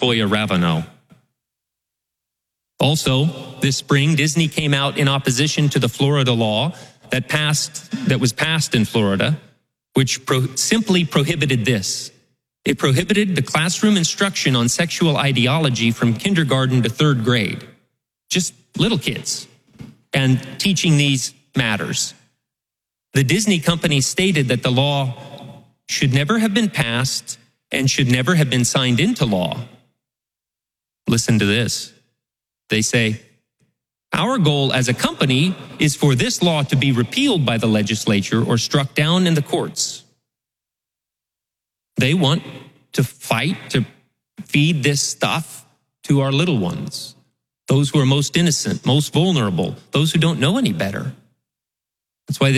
Toya Ravenel. Also, this spring, Disney came out in opposition to the Florida law that was passed in Florida, which simply prohibited this. It prohibited the classroom instruction on sexual ideology from kindergarten to third grade. Just little kids. And teaching these matters. The Disney company stated that the law should never have been passed and should never have been signed into law. Listen to this. They say, our goal as a company is for this law to be repealed by the legislature or struck down in the courts. They want to fight to feed this stuff to our little ones, those who are most innocent, most vulnerable, those who don't know any better. That's why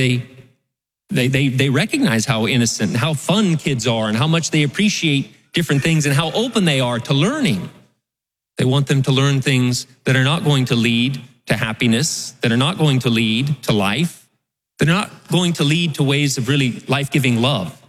they recognize how innocent and how fun kids are and how much they appreciate different things and how open they are to learning. They want them to learn things that are not going to lead to happiness, that are not going to lead to life, that are not going to lead to ways of really life-giving love.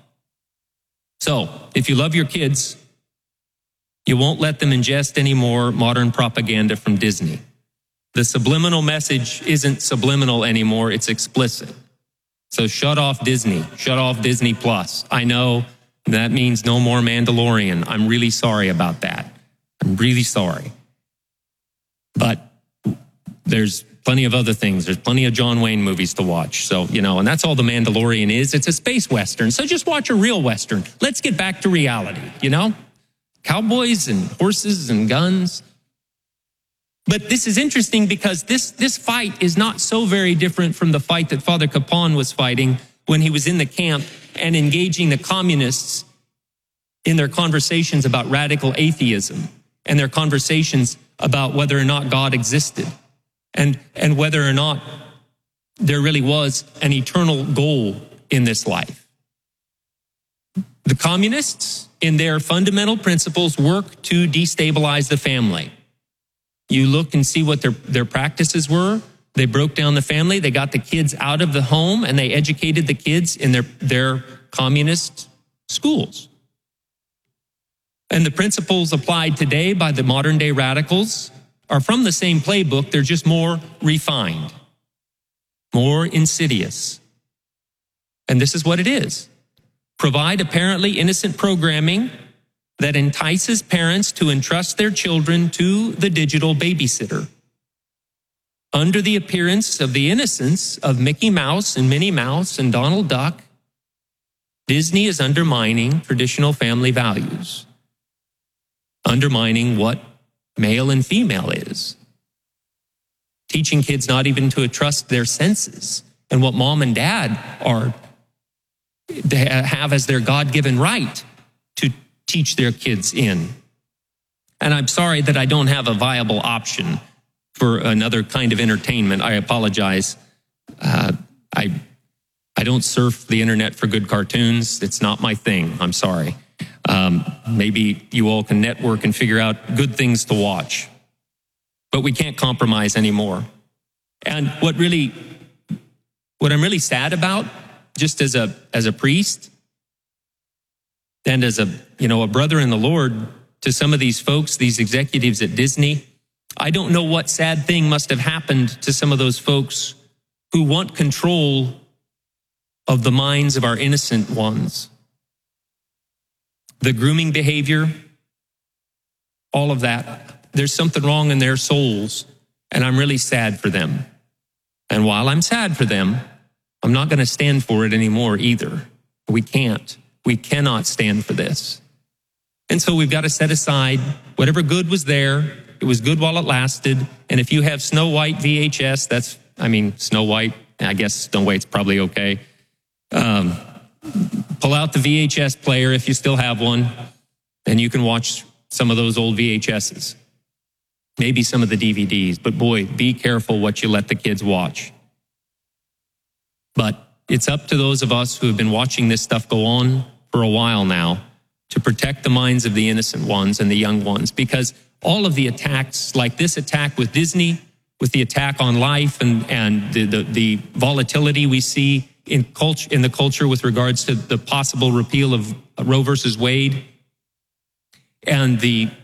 So, if you love your kids, you won't let them ingest any more modern propaganda from Disney. The subliminal message isn't subliminal anymore, it's explicit. So shut off Disney, shut off Disney Plus. I know that means no more Mandalorian. I'm really sorry about that. I'm really sorry. But there's plenty of other things. There's plenty of John Wayne movies to watch. So, and that's all The Mandalorian is. It's a space Western. So just watch a real Western. Let's get back to reality, Cowboys and horses and guns. But this is interesting because this fight is not so very different from the fight that Father Capon was fighting when he was in the camp and engaging the communists in their conversations about radical atheism and their conversations about whether or not God existed and whether or not there really was an eternal goal in this life. The communists, in their fundamental principles, work to destabilize the family. You look and see what their practices were. They broke down the family. They got the kids out of the home and they educated the kids in their communist schools. And the principles applied today by the modern day radicals are from the same playbook. They're just more refined, more insidious. And this is what it is. Provide apparently innocent programming that entices parents to entrust their children to the digital babysitter. Under the appearance of the innocence of Mickey Mouse and Minnie Mouse and Donald Duck, Disney is undermining traditional family values, undermining what male and female is, teaching kids not even to trust their senses and what mom and dad have as their God-given right to teach their kids in. And I'm sorry that I don't have a viable option for another kind of entertainment. I apologize. I don't surf the internet for good cartoons. It's not my thing. I'm sorry. Maybe you all can network and figure out good things to watch. But we can't compromise anymore. And what I'm really sad about, just as a priest and as a brother in the Lord to some of these folks, these executives at Disney, I don't know what sad thing must have happened to some of those folks who want control of the minds of our innocent ones. The grooming behavior, all of that, there's something wrong in their souls, and I'm really sad for them. And while I'm sad for them, I'm not going to stand for it anymore either. We can't. We cannot stand for this. And so we've got to set aside whatever good was there. It was good while it lasted. And if you have Snow White VHS, Snow White, I guess Snow White's probably okay. Pull out the VHS player if you still have one, and you can watch some of those old VHSs. Maybe some of the DVDs, but boy, be careful what you let the kids watch. But it's up to those of us who have been watching this stuff go on for a while now to protect the minds of the innocent ones and the young ones, because all of the attacks, like this attack with Disney, with the attack on life and the volatility we see in the culture with regards to the possible repeal of Roe versus Wade, and the